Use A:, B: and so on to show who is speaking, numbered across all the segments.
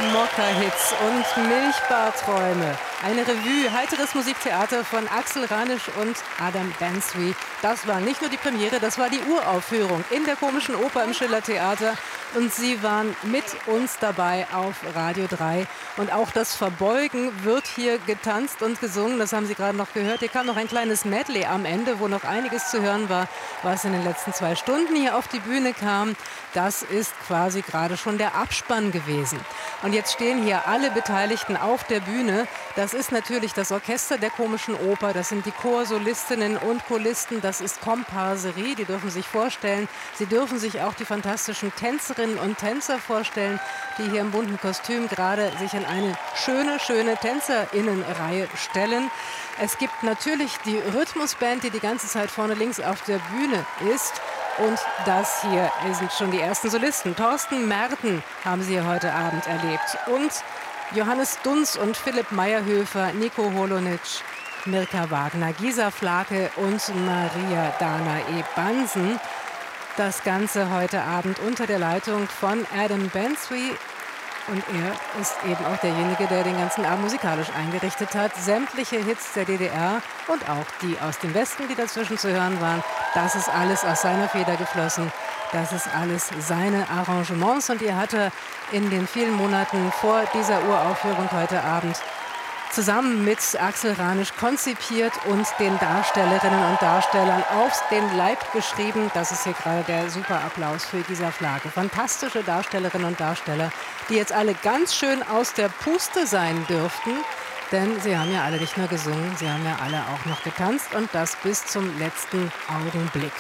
A: Mokka-Hits und Milchbarträume. Eine Revue, heiteres Musiktheater von Axel Ranisch und Adam Bensby. Das war nicht nur die Premiere, das war die Uraufführung in der Komischen Oper im Schillertheater. Und Sie waren mit uns dabei auf Radio 3. Und auch das Verbeugen wird hier getanzt und gesungen. Das haben Sie gerade noch gehört. Hier kam noch ein kleines Medley am Ende, wo noch einiges zu hören war, was in den letzten 2 Stunden hier auf die Bühne kam. Das ist quasi gerade schon der Abspann gewesen. Und jetzt stehen hier alle Beteiligten auf der Bühne. Das ist natürlich das Orchester der Komischen Oper. Das sind die Chorsolistinnen und Choristen. Das ist Komparserie. Die dürfen sich vorstellen. Sie dürfen sich auch die fantastischen Tänzerinnen und Tänzer vorstellen, die hier im bunten Kostüm gerade sich in eine schöne Tänzerinnenreihe stellen. Es gibt natürlich die Rhythmusband, die die ganze Zeit vorne links auf der Bühne ist. Und das hier sind schon die ersten Solisten. Thorsten Merten haben Sie heute Abend erlebt. Und Johannes Dunz und Philipp Meyerhöfer, Nico Holonitsch, Mirka Wagner, Gisa Flake und Maria Danae Bansen. Das Ganze heute Abend unter der Leitung von Adam Bensby. Und er ist eben auch derjenige, der den ganzen Abend musikalisch eingerichtet hat. Sämtliche Hits der DDR und auch die aus dem Westen, die dazwischen zu hören waren. Das ist alles aus seiner Feder geflossen. Das ist alles seine Arrangements. Und die hat er in den vielen Monaten vor dieser Uraufführung heute Abend zusammen mit Axel Ranisch konzipiert und den Darstellerinnen und Darstellern auf den Leib geschrieben. Das ist hier gerade der super Applaus für Gisa Flake. Fantastische Darstellerinnen und Darsteller, die jetzt alle ganz schön aus der Puste sein dürften. Denn sie haben ja alle nicht nur gesungen, sie haben ja alle auch noch getanzt und das bis zum letzten Augenblick.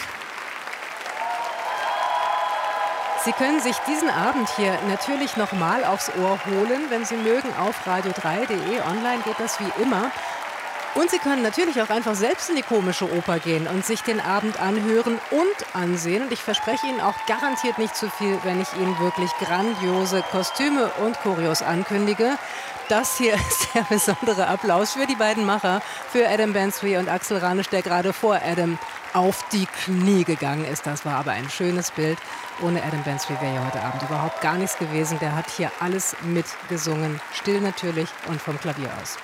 A: Sie können sich diesen Abend hier natürlich noch mal aufs Ohr holen, wenn Sie mögen, auf radio3.de. Online geht das wie immer. Und Sie können natürlich auch einfach selbst in die Komische Oper gehen und sich den Abend anhören und ansehen. Und ich verspreche Ihnen auch garantiert nicht zu viel, wenn ich Ihnen wirklich grandiose Kostüme und Choreos ankündige. Das hier ist der besondere Applaus für die beiden Macher, für Adam Bensby und Axel Ranisch, der gerade vor Adam auf die Knie gegangen ist. Das war aber ein schönes Bild. Ohne Adam Bensby wäre ja heute Abend überhaupt gar nichts gewesen. Der hat hier alles mitgesungen, still natürlich und vom Klavier aus.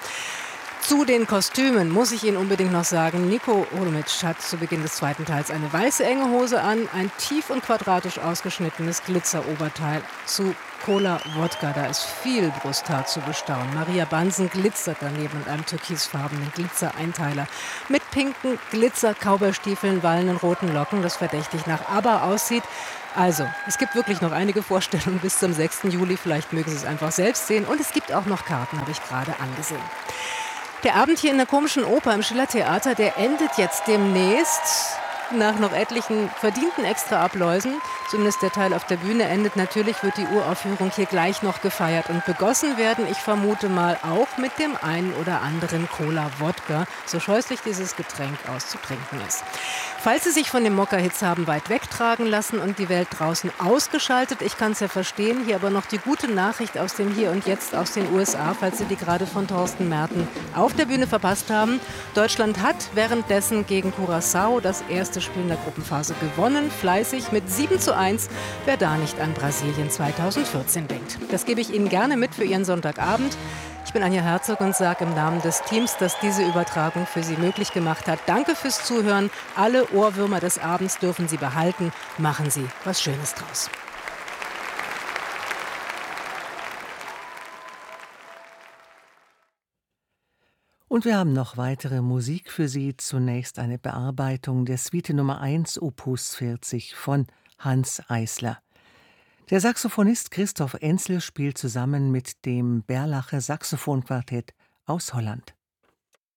A: Zu den Kostümen muss ich Ihnen unbedingt noch sagen, Nico Holonitsch hat zu Beginn des zweiten Teils eine weiße enge Hose an, ein tief und quadratisch ausgeschnittenes Glitzeroberteil zu Cola Wodka. Da ist viel Brusthaar zu bestaunen. Maria Bansen glitzert daneben mit einem türkisfarbenen Glitzereinteiler. Mit pinken Glitzer-Cowboystiefeln, wallenden roten Locken, das verdächtig nach ABBA aussieht. Also, es gibt wirklich noch einige Vorstellungen bis zum 6. Juli. Vielleicht mögen Sie es einfach selbst sehen. Und es gibt auch noch Karten, habe ich gerade angesehen. Der Abend hier in der Komischen Oper im Schillertheater, der endet jetzt demnächst. Nach noch etlichen verdienten Extraapläusen, zumindest der Teil auf der Bühne endet. Natürlich wird die Uraufführung hier gleich noch gefeiert und begossen werden. Ich vermute mal auch mit dem einen oder anderen Cola Wodka, so scheußlich dieses Getränk auszutrinken ist. Falls Sie sich von den Mokka-Hits haben weit wegtragen lassen und die Welt draußen ausgeschaltet, ich kann es ja verstehen, hier aber noch die gute Nachricht aus dem Hier und Jetzt aus den USA, falls Sie die gerade von Thorsten Merten auf der Bühne verpasst haben. Deutschland hat währenddessen gegen Curaçao das erste Spiel in der Gruppenphase gewonnen, fleißig mit 7:1, wer da nicht an Brasilien 2014 denkt. Das gebe ich Ihnen gerne mit für Ihren Sonntagabend. Ich bin Anja Herzog und sage im Namen des Teams, das diese Übertragung für Sie möglich gemacht hat, danke fürs Zuhören. Alle Ohrwürmer des Abends dürfen Sie behalten. Machen Sie was Schönes draus.
B: Und wir haben noch weitere Musik für Sie. Zunächst eine Bearbeitung der Suite Nummer 1, Opus 40 von Hanns Eisler. Der Saxophonist Christoph Enzel spielt zusammen mit dem Berlacher Saxophonquartett aus Holland.